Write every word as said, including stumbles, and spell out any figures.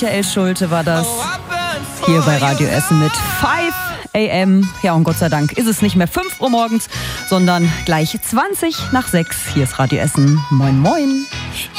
Michael Schulte war das hier bei Radio Essen mit fünf a m. Ja, und Gott sei Dank ist es nicht mehr fünf Uhr morgens, sondern gleich zwanzig nach sechs. Hier ist Radio Essen. Moin, moin.